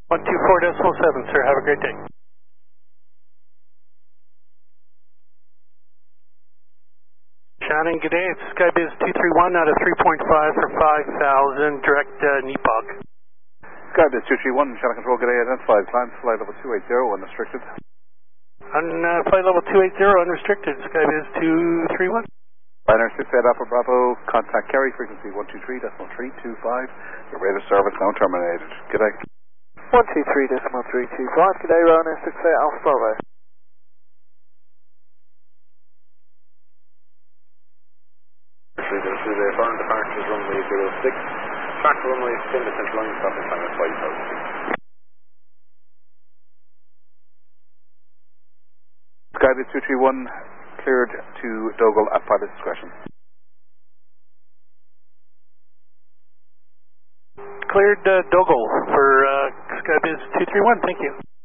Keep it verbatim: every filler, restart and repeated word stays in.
one two four decimal seven, sir. Have a great day. Shannon, good day. It's Skybiz two three one out of three point five for five thousand, direct uh, N E P O G. Skybiz two three one, Channel Control, good day. Identified. Climb flight level two eight zero, unrestricted. On uh, flight level two eight zero, unrestricted, Skybiz two three one. Liner six eight Alpha Bravo, contact carry frequency one two three decimal three two five. Your rate of service now terminated. Good day. one two three decimal three two five, good day, Ryanair six eight Alpha Bravo. Through the foreign departures runway zero six, track runway ten descent line, stopping time at five thousand. Skybiz two three one, cleared to Dogal at pilot discretion. Cleared uh, Dogal for uh, Skybiz two three one, thank you.